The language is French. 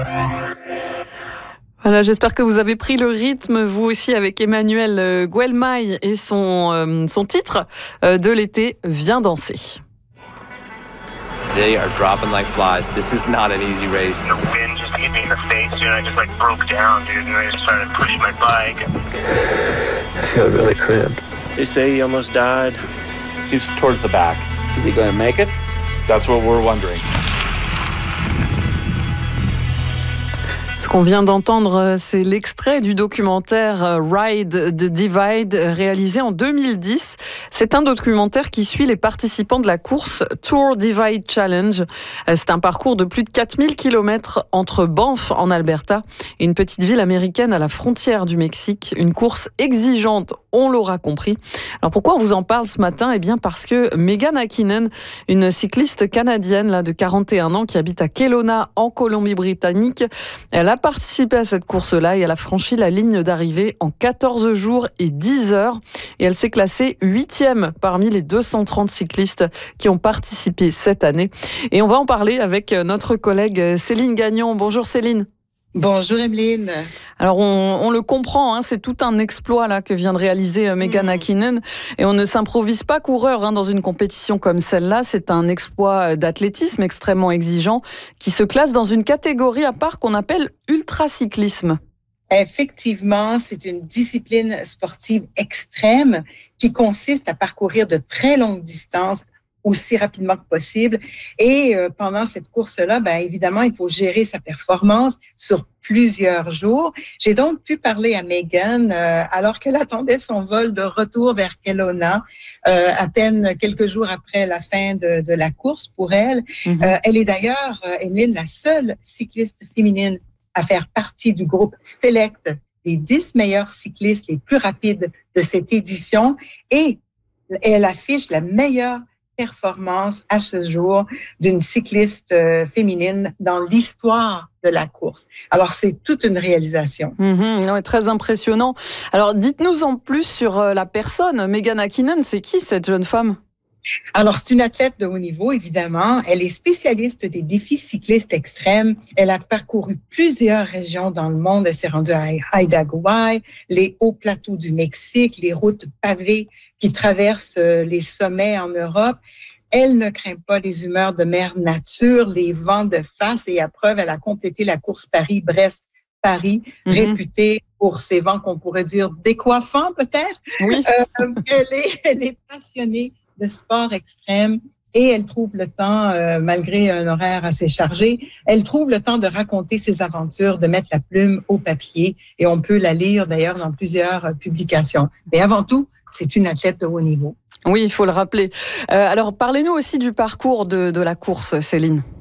Voilà, j'espère que vous avez pris le rythme, vous aussi, avec Emmanuel Guelmail et son titre de l'été, Viens danser. They are dropping like flies. This is not an easy race. The wind just hit me in the face, dude. I just broke down, dude, and I just started pushing my bike. I feel really cramped. They say he almost died. He's towards the back. Is he going to make it? That's what we're wondering. Ce qu'on vient d'entendre, c'est l'extrait du documentaire Ride the Divide, réalisé en 2010. C'est un documentaire qui suit les participants de la course Tour Divide Challenge. C'est un parcours de plus de 4000 km entre Banff, en Alberta, et une petite ville américaine à la frontière du Mexique. Une course exigeante, on l'aura compris. Alors pourquoi on vous en parle ce matin ? Eh bien parce que Megan Hakkinen, une cycliste canadienne là, de 41 ans qui habite à Kelowna, en Colombie-Britannique, elle a participé à cette course-là et elle a franchi la ligne d'arrivée en 14 jours et 10 heures. Et elle s'est classée 8e parmi les 230 cyclistes qui ont participé cette année. Et on va en parler avec notre collègue Céline Gagnon. Bonjour Céline. Bonjour Emeline. Alors on le comprend, hein, c'est tout un exploit là que vient de réaliser Megan Hakkinen, et on ne s'improvise pas coureur dans une compétition comme celle-là. C'est un exploit d'athlétisme extrêmement exigeant qui se classe dans une catégorie à part qu'on appelle ultracyclisme. Effectivement, c'est une discipline sportive extrême qui consiste à parcourir de très longues distances aussi rapidement que possible. Et pendant cette course-là, évidemment, il faut gérer sa performance sur plusieurs jours. J'ai donc pu parler à Megan alors qu'elle attendait son vol de retour vers Kelowna, à peine quelques jours après la fin de la course pour elle. Elle est d'ailleurs, Emeline, la seule cycliste féminine à faire partie du groupe Select, les 10 meilleurs cyclistes les plus rapides de cette édition. Et elle affiche la meilleure performance à ce jour d'une cycliste féminine dans l'histoire de la course. Alors, c'est toute une réalisation. Ouais, très impressionnant. Alors, dites-nous en plus sur la personne. Megan Hakkinen, c'est qui cette jeune femme ? Alors, c'est une athlète de haut niveau, évidemment. Elle est spécialiste des défis cyclistes extrêmes. Elle a parcouru plusieurs régions dans le monde. Elle s'est rendue à Haida-Gwaii, les hauts plateaux du Mexique, les routes pavées qui traversent les sommets en Europe. Elle ne craint pas les humeurs de mère nature, les vents de face. Et à preuve, elle a complété la course Paris-Brest-Paris, réputée pour ses vents qu'on pourrait dire décoiffants peut-être. Oui. Elle est passionnée de sport extrême et elle trouve le temps, malgré un horaire assez chargé, elle trouve le temps de raconter ses aventures, de mettre la plume au papier, et on peut la lire d'ailleurs dans plusieurs publications. Mais avant tout, c'est une athlète de haut niveau. Oui, il faut le rappeler. Alors parlez-nous aussi du parcours de la course, Céline.